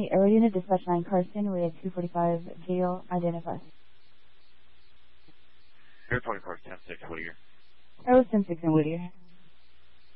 County, Aero Unit, Dispatch 9 Carson, we had 245 Gale, identify. Air 24, 10-6, Whittier. Aero 10-6 in Whittier.